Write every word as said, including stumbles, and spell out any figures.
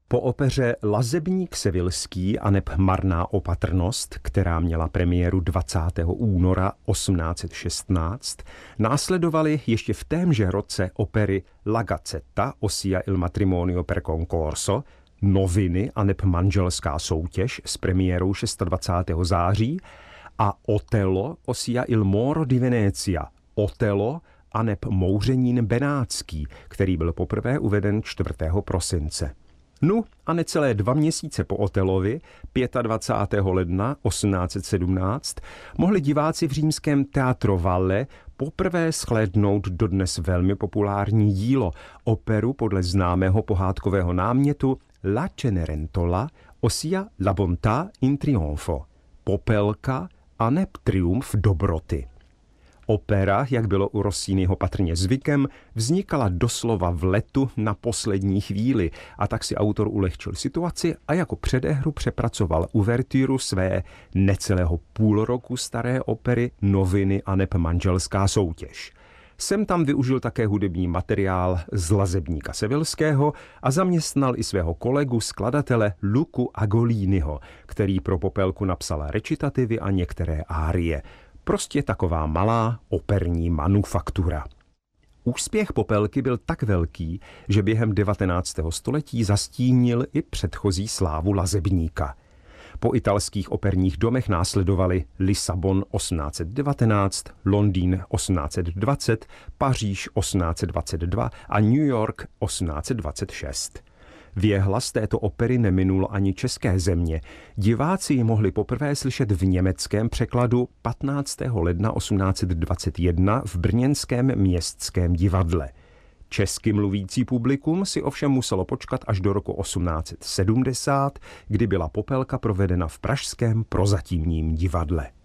Po opeře Lazebník sevilský aneb Marná opatrnost, která měla premiéru dvacátého února osmnáct set šestnáct, následovaly ještě v témže roce opery La Gazzetta, ossia il matrimonio per concorso, Noviny aneb Manželská soutěž s premiérou dvacátého šestého září a Otello, ossia il Moro di Venezia, Otello aneb Mouřenín benátský, který byl poprvé uveden čtvrtého prosince. No a necelé dva měsíce po Otelovi, dvacátého pátého ledna osmnáct set sedmnáct, mohli diváci v římském Teatro Valle poprvé shlédnout dodnes velmi populární dílo, operu podle známého pohádkového námětu La Cenerentola, ossia La bontà in trionfo, Popelka aneb Triumf dobroty. Opera, jak bylo u Rossiniho patrně zvykem, vznikala doslova v letu na poslední chvíli a tak si autor ulehčil situaci a jako předehru přepracoval uvertýru své necelého půl roku staré opery Noviny aneb Manželská soutěž. Sem tam využil také hudební materiál z Lazebníka sevilského a zaměstnal i svého kolegu skladatele Luku Agoliniho, který pro Popelku napsal recitativy a některé árie. Prostě taková malá operní manufaktura. Úspěch Popelky byl tak velký, že během devatenáctého století zastínil i předchozí slávu Lazebníka. Po italských operních domech následovali Lisabon osmnáct set devatenáct, Londýn osmnáct set dvacet, Paříž osmnáct set dvacet dva a New York osmnáct set dvacet šest. Věhlas této opery neminul ani české země. Diváci ji mohli poprvé slyšet v německém překladu patnáctého ledna osmnáct set dvacet jedna v brněnském Městském divadle. Česky mluvící publikum si ovšem muselo počkat až do roku osmnáct set sedmdesát, kdy byla Popelka provedena v pražském Prozatímním divadle.